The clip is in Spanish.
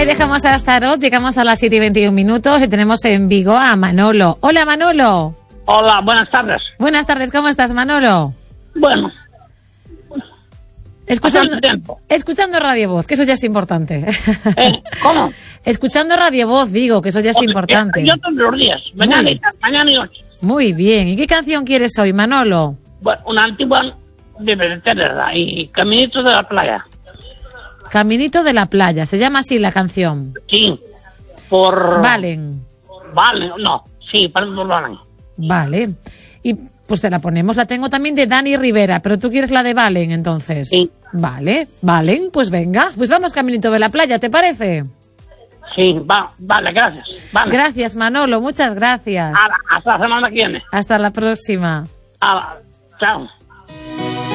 Ahí dejamos a Astaroth, llegamos a las 7:21 y tenemos en Vigo a Manolo. Hola, Manolo. Hola, buenas tardes. Buenas tardes, ¿cómo estás, Manolo? Bueno, escuchando Radio Voz, que eso ya es importante. ¿Cómo? Escuchando Radio Voz, digo, que eso ya es importante. Yo todos los días, mañana y noche. Muy bien, ¿y qué canción quieres hoy, Manolo? Bueno, una antigua de Terra y Caminito de la Playa. Caminito de la Playa, se llama así la canción. Sí, por... Valen. Valen, no, sí, por Valen. Vale, y pues te la ponemos, la tengo también de Dani Rivera, pero tú quieres la de Valen, entonces. Sí. Vale, Valen, pues venga, pues vamos Caminito de la Playa, ¿te parece? Sí, vale, gracias. Vale. Gracias, Manolo, muchas gracias. Hasta la semana que viene. Hasta la próxima. Chao.